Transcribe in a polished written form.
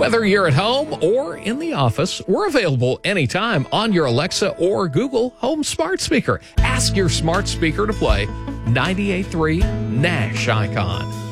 Whether you're at home or in the office, we're available anytime on your Alexa or Google Home smart speaker. Ask your smart speaker to play 98.3 Nash Icon.